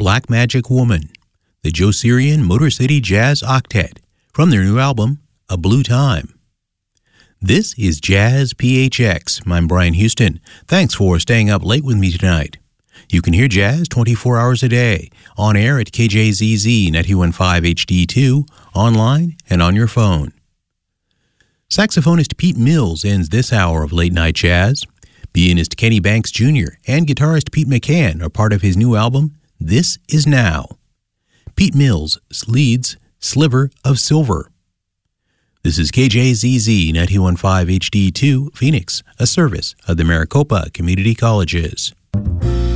Black Magic Woman, the Joe Sirian Motor City Jazz Octet, from their new album, A Blue Time. This is Jazz PHX. I'm Brian Houston. Thanks for staying up late with me tonight. You can hear jazz 24 hours a day, on air at KJZZ 91.5 HD2, online and on your phone. Saxophonist Pete Mills ends this hour of Late Night Jazz. Pianist Kenny Banks Jr. and guitarist Pete McCann are part of his new album, This Is Now. Pete Mills leads Sliver of Silver. This is KJZZ 91.5 HD2, Phoenix, a service of the Maricopa Community Colleges.